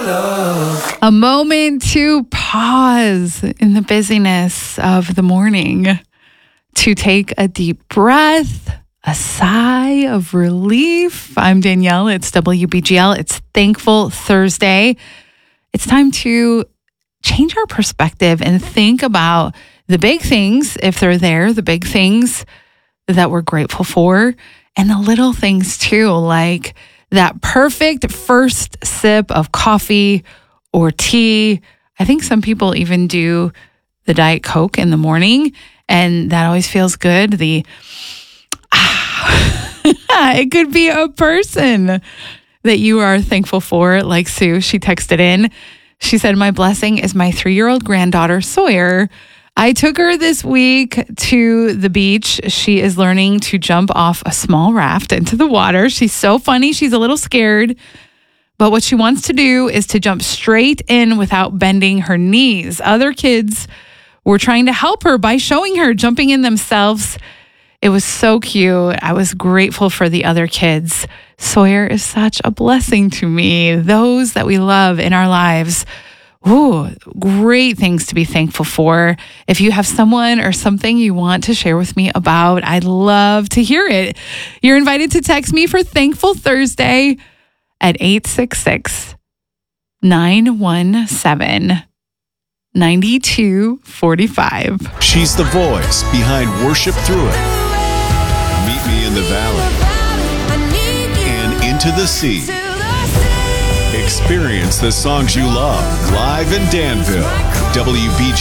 A moment to pause in the busyness of the morning, to take a deep breath, a sigh of relief. I'm Danielle. It's WBGL. It's Thankful Thursday. It's time to change our perspective and think about the big things, if they're there, the big things that we're grateful for, and the little things too, like that perfect first sip of coffee or tea. I think some people even do the Diet Coke in the morning, and that always feels good. It could be a person that you are thankful for, like Sue. She texted in. She said, "My blessing is my 3-year-old granddaughter, Sawyer. I took her this week to the beach. She is learning to jump off a small raft into the water. She's so funny. She's a little scared. But what she wants to do is to jump straight in without bending her knees. Other kids were trying to help her by showing her jumping in themselves. It was so cute. I was grateful for the other kids. Sawyer is such a blessing to me. Those that we love in our lives. Ooh, great things to be thankful for. If you have someone or something you want to share with me about, I'd love to hear it. You're invited to text me for Thankful Thursday at 866-917-9245. She's the voice behind Worship Through It. Meet Me in the Valley and Into the Sea. Experience the songs you love live in Danville. WBG